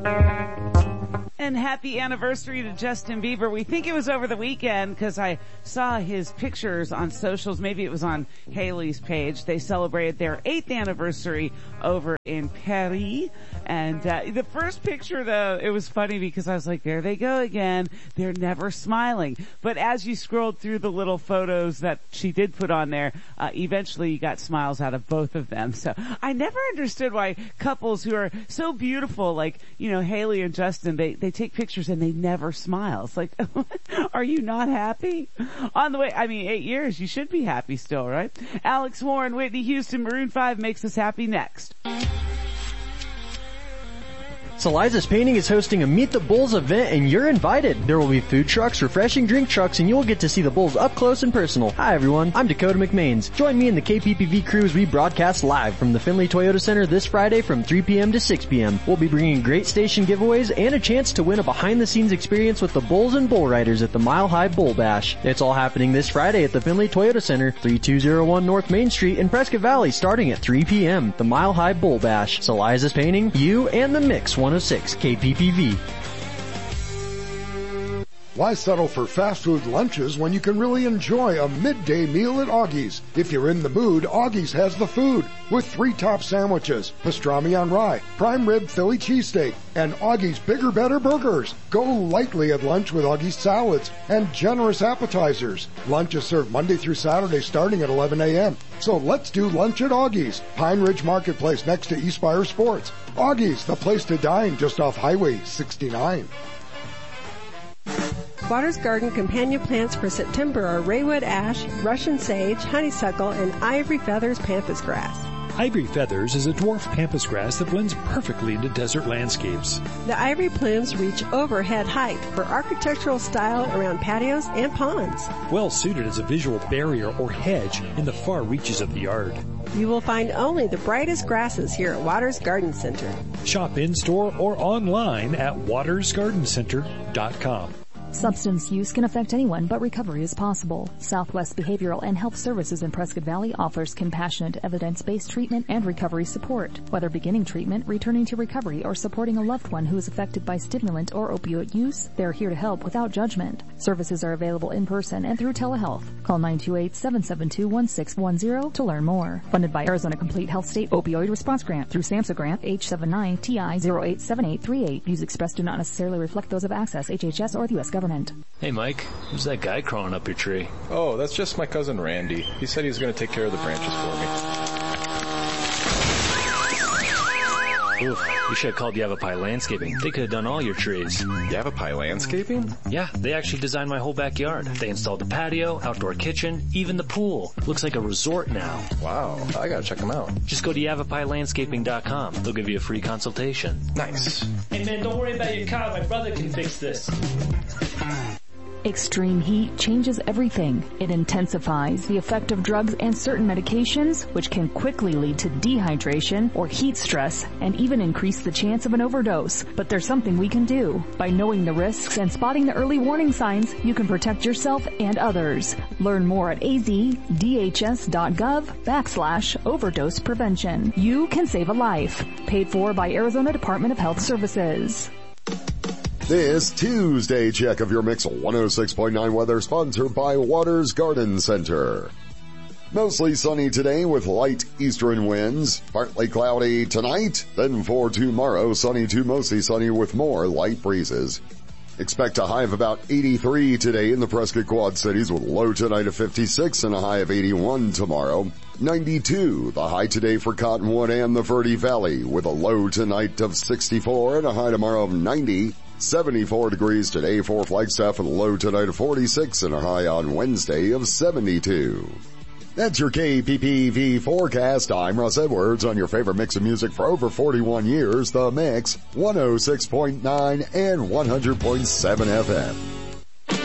And happy anniversary to Justin Bieber. We think it was over the weekend because I saw his pictures on socials. Maybe it was on Haley's page. They celebrated their 8th anniversary over in Paris. And the first picture, though, it was funny because I was like, there they go again. They're never smiling. But as you scrolled through the little photos that she did put on there, eventually you got smiles out of both of them. So I never understood why couples who are so beautiful, like, you know, Haley and Justin, they take pictures and they never smile. It's like, are you not happy? On the way, 8 years, you should be happy still, right? Alex Warren, Whitney Houston, Maroon 5 makes us happy next. Eliza's Painting is hosting a Meet the Bulls event and you're invited. There will be food trucks, refreshing drink trucks, and you'll get to see the Bulls up close and personal. Hi everyone, I'm Dakota McMains. Join me and the KPPV crew as we broadcast live from the Findlay Toyota Center this Friday from 3 p.m. to 6 p.m. We'll be bringing great station giveaways and a chance to win a behind-the-scenes experience with the Bulls and Bull Riders at the Mile High Bull Bash. It's all happening this Friday at the Findlay Toyota Center, 3201 North Main Street in Prescott Valley, starting at 3 p.m. The Mile High Bull Bash. Eliza's Painting, you and the Mix 106 KPPV. Why settle for fast food lunches when you can really enjoy a midday meal at Augie's? If you're in the mood, Augie's has the food with 3 top sandwiches, pastrami on rye, prime rib Philly cheesesteak, and Augie's Bigger Better burgers. Go lightly at lunch with Augie's salads and generous appetizers. Lunch is served Monday through Saturday starting at 11 a.m. So let's do lunch at Augie's, Pine Ridge Marketplace next to Eastspire Sports. Augie's, the place to dine just off Highway 69. Waters Garden companion plants for September are Raywood ash, Russian sage, honeysuckle, and ivory feathers pampas grass. Ivory feathers is a dwarf pampas grass that blends perfectly into desert landscapes. The ivory plumes reach overhead height for architectural style around patios and ponds. Well suited as a visual barrier or hedge in the far reaches of the yard. You will find only the brightest grasses here at Waters Garden Center. Shop in-store or online at watersgardencenter.com. Substance use can affect anyone, but recovery is possible. Southwest Behavioral and Health Services in Prescott Valley offers compassionate, evidence-based treatment and recovery support. Whether beginning treatment, returning to recovery, or supporting a loved one who is affected by stimulant or opioid use, they're here to help without judgment. Services are available in person and through telehealth. Call 928-772-1610 to learn more. Funded by Arizona Complete Health State Opioid Response Grant through SAMHSA Grant H79TI087838. Views expressed do not necessarily reflect those of Access, HHS, or the U.S. government. Hey Mike, who's that guy crawling up your tree? Oh, that's just my cousin Randy. He said he was going to take care of the branches for me. Oof, you should have called Yavapai Landscaping. They could have done all your trees. Yavapai Landscaping? Yeah, they actually designed my whole backyard. They installed the patio, outdoor kitchen, even the pool. Looks like a resort now. Wow, I gotta check them out. Just go to YavapaiLandscaping.com. They'll give you a free consultation. Nice. Hey man, don't worry about your car. My brother can fix this. Extreme heat changes everything. It intensifies the effect of drugs and certain medications, which can quickly lead to dehydration or heat stress and even increase the chance of an overdose. But there's something we can do. By knowing the risks and spotting the early warning signs, you can protect yourself and others. Learn more at azdhs.gov/overdose prevention. You can save a life. Paid for by Arizona Department of Health Services. This Tuesday check of your Mix 106.9 weather sponsored by Waters Garden Center. Mostly sunny today with light eastern winds. Partly cloudy tonight. Then for tomorrow, sunny to mostly sunny with more light breezes. Expect a high of about 83 today in the Prescott Quad Cities with low tonight of 56 and a high of 81 tomorrow. 92, the high today for Cottonwood and the Verde Valley with a low tonight of 64 and a high tomorrow of 90. 74 degrees today for Flagstaff with a low tonight of 46 and a high on Wednesday of 72. That's your KPPV forecast. I'm Russ Edwards on your favorite mix of music for over 41 years, The Mix, 106.9 and 100.7 FM.